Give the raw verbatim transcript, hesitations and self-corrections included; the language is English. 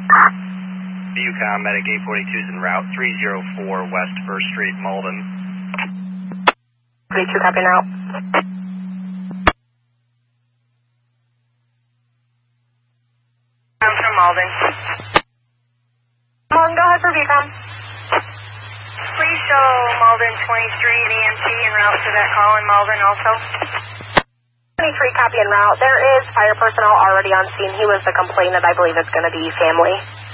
Bucom, Medic eight forty-two is en route, three oh four West first Street, Malden. forty-two, copy now. I'm from Malden. Malden, go ahead for Bucom. Please show Malden twenty-three and E M T en route to that call in Malden also. twenty-three, copy en route. There is fire personnel already on scene. He was the complainant. I believe it's going to be family.